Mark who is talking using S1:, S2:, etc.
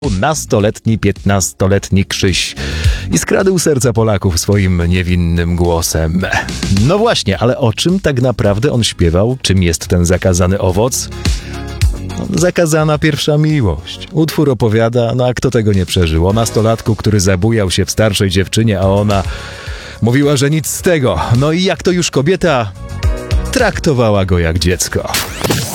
S1: Nastoletni, 15-letni Krzyś i skradł serca Polaków swoim niewinnym głosem. No właśnie, ale o czym tak naprawdę on śpiewał? Czym jest ten zakazany owoc? Zakazana pierwsza miłość. Utwór opowiada, a kto tego nie przeżył? O nastolatku, który zabujał się w starszej dziewczynie, a ona mówiła, że nic z tego. No i jak to już kobieta, traktowała go jak dziecko.